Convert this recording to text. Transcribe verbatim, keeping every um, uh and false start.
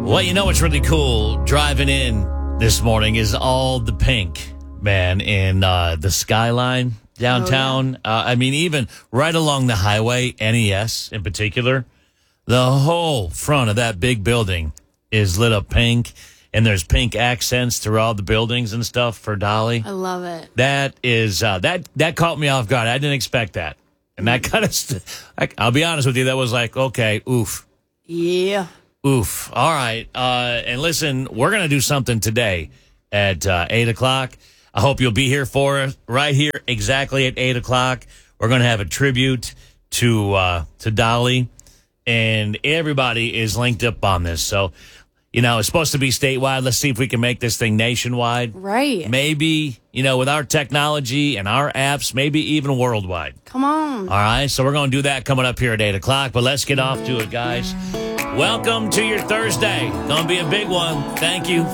Well, you know what's really cool driving in this morning is all the pink, man, in uh, the skyline downtown. Oh, yeah. uh, I mean, even right along the highway, N E S in particular, the whole front of that big building is lit up pink, and there's pink accents throughout the buildings and stuff for Dolly. I love it. That is uh, that that caught me off guard. I didn't expect that, and that kind of st- I, I'll be honest with you, that was like, okay, oof. Yeah. Oof. All right. Uh, and listen, we're going to do something today at uh, eight o'clock. I hope you'll be here for us right here exactly at eight o'clock. We're going to have a tribute to uh, to Dolly, and everybody is linked up on this. So, you know, it's supposed to be statewide. Let's see if we can make this thing nationwide. Right. Maybe, you know, with our technology and our apps, maybe even worldwide. Come on. All right. So we're going to do that coming up here at eight o'clock. But let's get off to it, guys. Welcome to your Thursday. Going to be a big one. Thank you